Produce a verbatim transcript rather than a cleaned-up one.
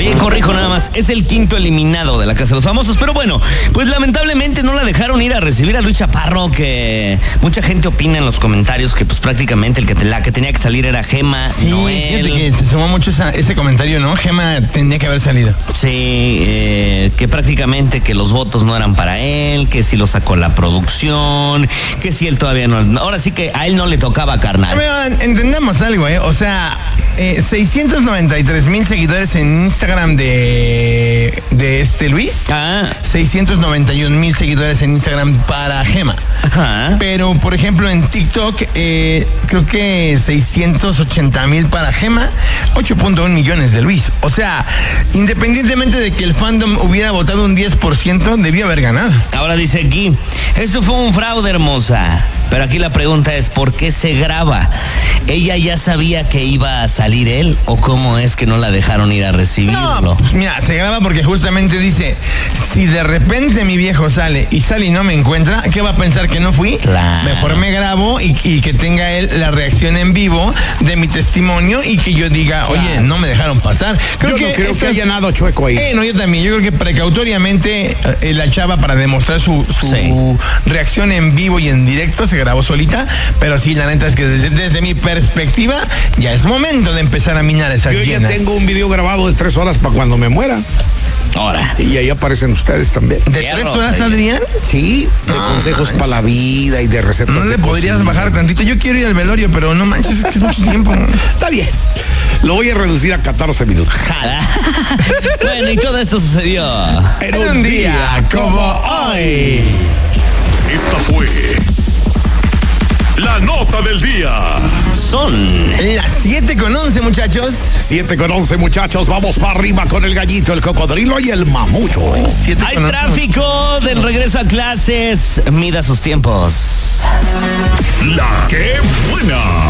Oye, corrijo nada más, es el quinto eliminado de la Casa de los Famosos, pero bueno, pues lamentablemente no la dejaron ir a recibir a Luis Chaparro, que mucha gente opina en los comentarios que pues prácticamente el que te, la que tenía que salir era Gema, sí, no él. Fíjate que se sumó mucho esa, ese comentario, ¿no? Gema tenía que haber salido. Sí, eh, que prácticamente que los votos no eran para él, que si lo sacó la producción, que si él todavía no... Ahora sí que a él no le tocaba, carnal. Pero entendamos algo, ¿eh? O sea, eh, seiscientos noventa y tres mil seguidores en Instagram de, de este Luis. Ah. seiscientos noventa y un mil seguidores en Instagram para Gema. Ajá. Pero, por ejemplo, en TikTok, eh, creo que seiscientos ochenta mil para Gema, ocho punto uno millones de Luis. O sea, independientemente de que el fandom hubiera votado un diez por ciento, debió haber ganado. Ahora dice aquí, esto fue un fraude, hermosa. Pero aquí la pregunta es, ¿por qué se graba? ¿Ella ya sabía que iba a salir él o cómo es que no la dejaron ir a recibirlo? No, pues mira, se graba porque justamente dice, si de repente mi viejo sale y sale y no me encuentra, ¿qué va a pensar, que no fui? Claro. Mejor me grabo y, y que tenga él la reacción en vivo de mi testimonio y que yo diga, Claro. oye, no me dejaron pasar. Creo Yo que no creo esta- que haya nada chueco ahí. Eh, no, yo también. Yo creo que precautoriamente eh, la chava, para demostrar su, su Sí. reacción en vivo y en directo, se grabó solita. Pero sí, la neta es que desde, desde mi perspectiva, ya es momento de empezar a minar esas Yo ya llenas. tengo un video grabado de tres horas para cuando me muera. Ahora. Y ahí aparecen ustedes también. ¿De Fierro, tres horas, oye. Adrián? Sí, de No, consejos manches. para la vida y de recetas. ¿No de le podrías cocina. bajar tantito? Yo quiero ir al velorio, pero no manches, es que es mucho tiempo. Está bien. Lo voy a reducir a catorce minutos. Jala. Bueno, y todo esto sucedió. En un día como hoy. Esta fue la nota del día. Son Las siete con once, muchachos. siete con once, muchachos. Vamos para arriba con el gallito, el cocodrilo y el mamucho. Siete Hay con once. tráfico del regreso a clases. Mida sus tiempos. La que buena.